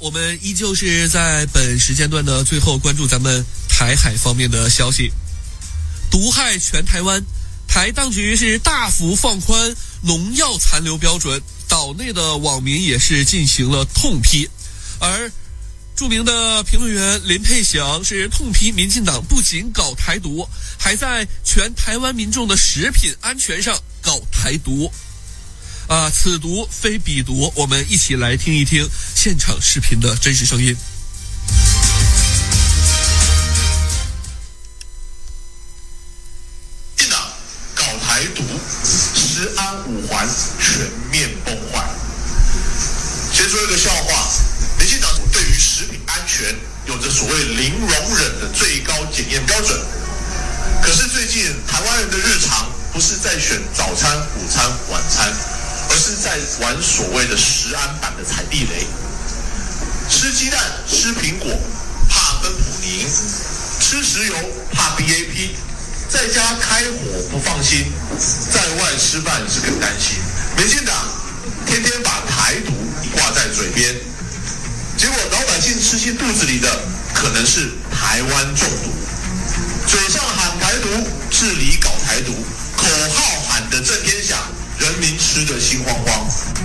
我们依旧是在本时间段的最后关注咱们台海方面的消息。毒害全台湾，台当局是大幅放宽农药残留标准，岛内的网民也是进行了痛批。而著名的评论员林佩祥是痛批民进党不仅搞台独，还在全台湾民众的食品安全上搞台独。此毒非彼毒，我们一起来听一听现场视频的真实声音。 民进党搞台独，食安五环全面崩坏。先说一个笑话，民进党对于食品安全有着所谓零容忍的最高检验标准，可是最近台湾人的日常不是在选早餐、午餐、晚餐，而是在玩所谓的食安版的踩地雷。吃鸡蛋、吃苹果怕芬普宁，吃石油怕 BAP， 在家开火不放心，在外吃饭是更担心。民进党天天把台独挂在嘴边，结果老百姓吃进肚子里的可能是台湾中毒。嘴上喊台独，治理搞台独，口号喊得震天响，人民吃得心慌慌。